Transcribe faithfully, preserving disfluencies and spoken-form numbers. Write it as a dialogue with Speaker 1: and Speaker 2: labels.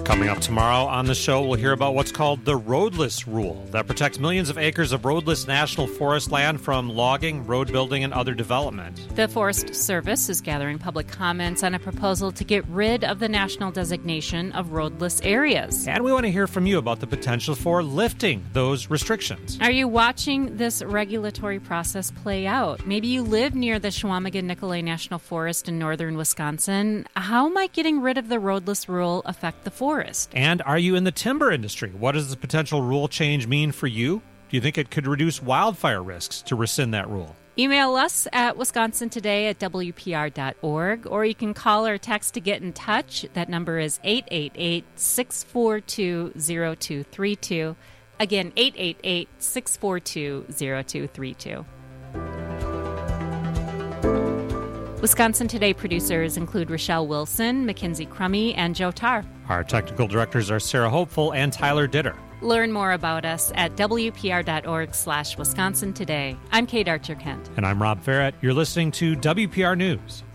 Speaker 1: Coming up tomorrow on the show, we'll hear about what's called the roadless rule that protects millions of acres of roadless national forest land from logging, road building, and other development.
Speaker 2: The Forest Service is gathering public comments on a proposal to get rid of the national designation of roadless areas.
Speaker 1: And we want to hear from you about the potential for lifting those restrictions.
Speaker 2: Are you watching this regulatory process play out? Maybe you live near the Chequamegon-Nicolet National Forest in northern Wisconsin. How might getting rid of the roadless rule affect the forest?
Speaker 1: And are you in the timber industry? What does the potential rule change mean for you? Do you think it could reduce wildfire risks to rescind that rule?
Speaker 2: Email us at wisconsin today at w p r dot org, or you can call or text to get in touch. That number is eight eight eight, six four two, zero two three two. Again, eight eight eight, six four two, zero two three two. Wisconsin Today producers include Rochelle Wilson, Mackenzie Crummy, and Joe Tarr.
Speaker 1: Our technical directors are Sarah Hopeful and Tyler Ditter.
Speaker 2: Learn more about us at w p r dot org slash Wisconsin Today. I'm Kate Archer-Kent.
Speaker 1: And I'm Rob Ferrett. You're listening to W P R News.